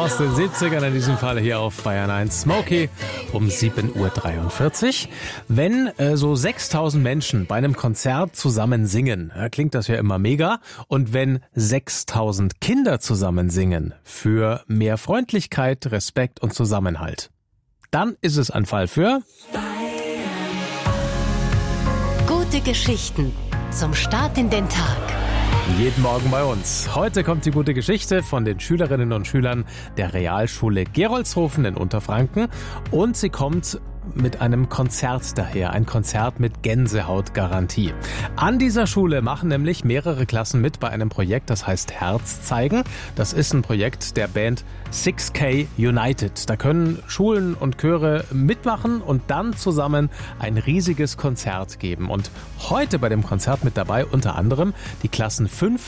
aus den 70ern, in diesem Fall hier auf Bayern 1. Smokey um 7.43 Uhr. Wenn so 6.000 Menschen bei einem Konzert zusammen singen, klingt das ja immer mega. Und wenn 6.000 Kinder zusammen singen, für mehr Freundlichkeit, Respekt und Zusammenhalt, dann ist es ein Fall für Gute Geschichten zum Start in den Tag. Jeden Morgen bei uns. Heute kommt die gute Geschichte von den Schülerinnen und Schülern der Realschule Gerolzhofen in Unterfranken. Und sie kommt mit einem Konzert daher. Ein Konzert mit Gänsehautgarantie. An dieser Schule machen nämlich mehrere Klassen mit bei einem Projekt, das heißt Herz zeigen. Das ist ein Projekt der Band 6K United. Da können Schulen und Chöre mitmachen und dann zusammen ein riesiges Konzert geben. Und heute bei dem Konzert mit dabei unter anderem die Klassen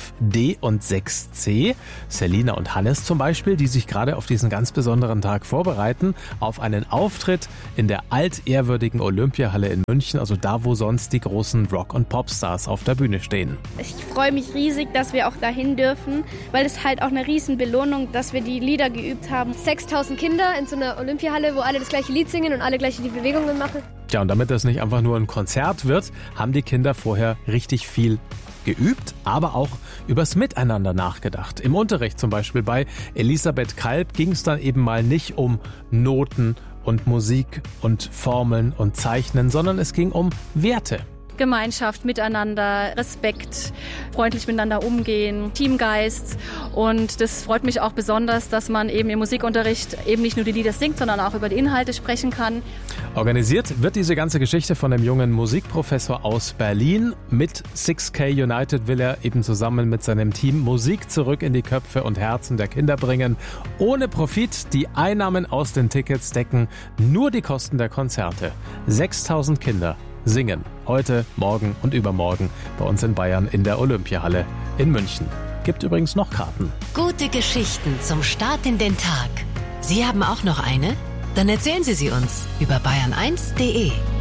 5D und 6C. Selina und Hannes zum Beispiel, die sich gerade auf diesen ganz besonderen Tag vorbereiten, auf einen Auftritt in der altehrwürdigen Olympiahalle in München, also da, wo sonst die großen Rock- und Popstars auf der Bühne stehen. Ich freue mich riesig, dass wir auch dahin dürfen, weil es halt auch eine riesen Belohnung, dass wir die Lieder geübt haben. 6.000 Kinder in so einer Olympiahalle, wo alle das gleiche Lied singen und alle gleich die Bewegungen machen. Ja, und damit das nicht einfach nur ein Konzert wird, haben die Kinder vorher richtig viel geübt, aber auch übers Miteinander nachgedacht. Im Unterricht zum Beispiel bei Elisabeth Kalb ging es dann eben mal nicht um Noten und Musik und Formeln und Zeichnen, sondern es ging um Werte. Gemeinschaft, Miteinander, Respekt, freundlich miteinander umgehen, Teamgeist. Und das freut mich auch besonders, dass man eben im Musikunterricht eben nicht nur die Lieder singt, sondern auch über die Inhalte sprechen kann. Organisiert wird diese ganze Geschichte von einem jungen Musikprofessor aus Berlin. Mit 6K United will er eben zusammen mit seinem Team Musik zurück in die Köpfe und Herzen der Kinder bringen. Ohne Profit, die Einnahmen aus den Tickets decken nur die Kosten der Konzerte. 6.000 Kinder singen heute, morgen und übermorgen bei uns in Bayern in der Olympiahalle in München. Gibt übrigens noch Karten. Gute Geschichten zum Start in den Tag. Sie haben auch noch eine? Dann erzählen Sie sie uns über bayern1.de.